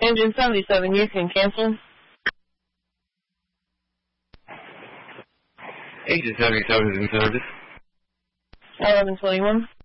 Engine 77, you can cancel. Engine 77 is in service. 1121.